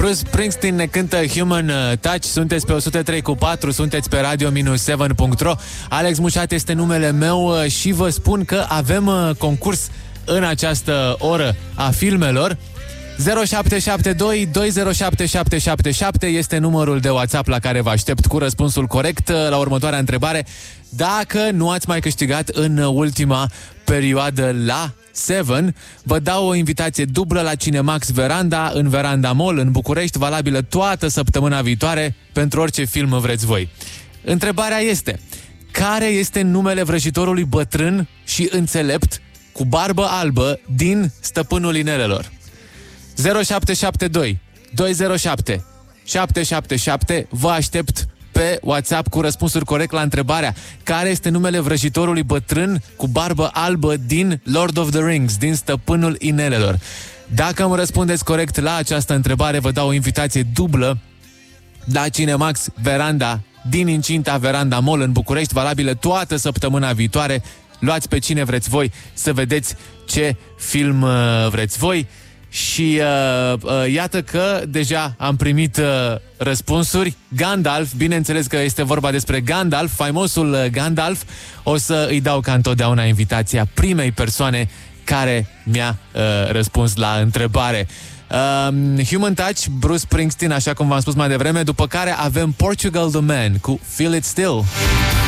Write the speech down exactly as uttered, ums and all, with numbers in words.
Bruce Springsteen ne cântă Human Touch. Sunteți pe o sută trei cu patru, sunteți pe radio șapte punct ro. Alex Mușat este numele meu și vă spun că avem concurs în această oră a filmelor. zero șapte șapte doi doi zero șapte șapte șapte șapte este numărul de WhatsApp la care vă aștept cu răspunsul corect la următoarea întrebare. Dacă nu ați mai câștigat în ultima perioadă la Seven, vă dau o invitație dublă la Cinemax Veranda, în Veranda Mall, în București, valabilă toată săptămâna viitoare, pentru orice film vreți voi. Întrebarea este: care este numele vrăjitorului bătrân și înțelept cu barbă albă din Stăpânul Inelelor? zero șapte șapte doi doi zero șapte șapte șapte șapte. Vă aștept pe WhatsApp cu răspunsuri corect la întrebarea: care este numele vrăjitorului bătrân cu barbă albă din Lord of the Rings, din Stăpânul Inelelor? Dacă îmi răspundeți corect la această întrebare, vă dau o invitație dublă la Cinemax Veranda, din incinta Veranda Mall în București, valabilă toată săptămâna viitoare. Luați pe cine vreți voi să vedeți ce film uh, vreți voi. Și uh, uh, iată că deja am primit uh, răspunsuri. Gandalf, bineînțeles că este vorba despre Gandalf, faimosul uh, Gandalf. O să îi dau ca întotdeauna invitația primei persoane care mi-a uh, răspuns la întrebare. uh, Human Touch, Bruce Springsteen, așa cum v-am spus mai devreme. După care avem Portugal the Man cu Feel It Still.